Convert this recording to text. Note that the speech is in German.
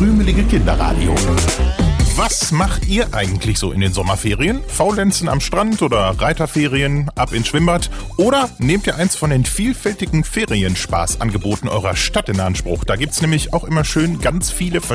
krümelige Kinderradio. Was macht ihr eigentlich so in den Sommerferien? Faulenzen am Strand oder Reiterferien, ab ins Schwimmbad? Oder nehmt ihr eins von den vielfältigen Ferienspaßangeboten eurer Stadt in Anspruch? Da gibt's nämlich auch immer schön ganz viele verschiedene